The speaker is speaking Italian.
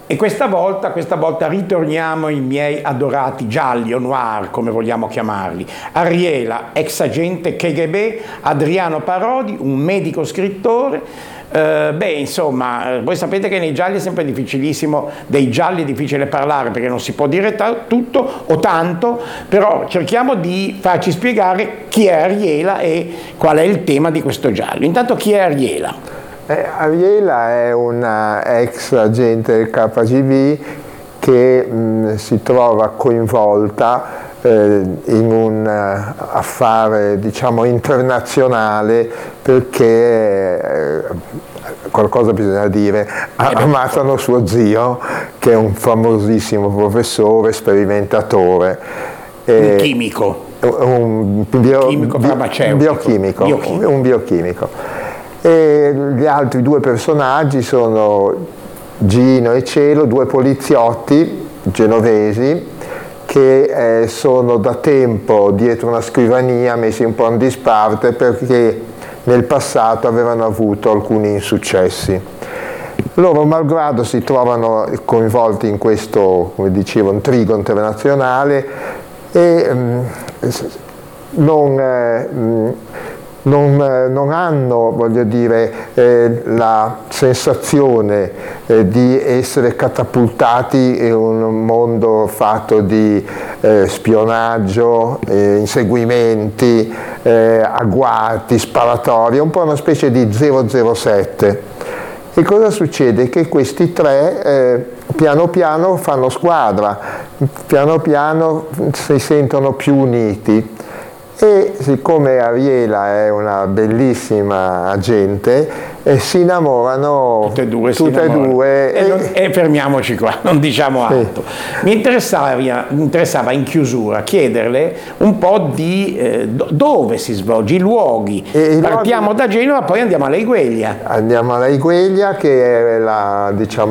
E questa volta ritorniamo ai miei adorati gialli o noir, come vogliamo chiamarli. Ariela, ex agente KGB, Adriano Parodi, un medico scrittore. Insomma, voi sapete che nei gialli è sempre difficilissimo, dei gialli è difficile parlare perché non si può dire tutto o tanto, però cerchiamo di farci spiegare chi è Ariela e qual è il tema di questo giallo. Intanto, chi è Ariela? Ariela è una ex agente del KGB che si trova coinvolta in un affare, diciamo, internazionale, perché qualcosa bisogna dire, ammazzano suo zio, che è un famosissimo professore, sperimentatore. Un chimico. Un biochimico. E gli altri due personaggi sono Gino e Cielo, due poliziotti genovesi che sono da tempo dietro una scrivania messi un po' in disparte perché nel passato avevano avuto alcuni insuccessi. Loro, malgrado si trovano coinvolti in questo, come dicevo, intrigo internazionale e non hanno, voglio dire, la sensazione di essere catapultati in un mondo fatto di spionaggio, inseguimenti, agguati, sparatorie, un po' una specie di 007. E cosa succede? Che questi tre piano piano fanno squadra, piano piano si sentono più uniti. E siccome Ariela è una bellissima agente, si innamorano tutte e due. E fermiamoci qua, non diciamo altro. Sì. Mi interessava in chiusura chiederle un po' di dove si svolge, i luoghi. Partiamo da Genova, poi andiamo a Laigueglia. Andiamo a Laigueglia, che è